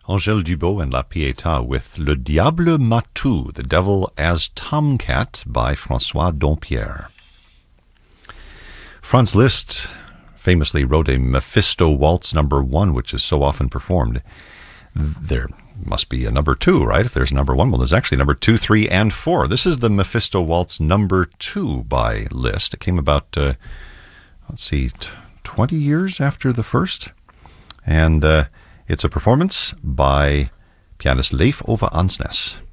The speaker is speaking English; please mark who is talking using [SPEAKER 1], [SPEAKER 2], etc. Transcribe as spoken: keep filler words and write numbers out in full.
[SPEAKER 1] Angèle Dubot and La Pietà with Le Diable Matou, The Devil as Tomcat by François Dompierre. Franz Liszt famously wrote a Mephisto Waltz number one, which is so often performed. There must be a number two, right? If there's a number one, well, there's actually number two, three, and four. This is the Mephisto Waltz number two by Liszt. It came about, uh, let's see, t- twenty years after the first. And uh, it's a performance by pianist Leif Ove Ansnes.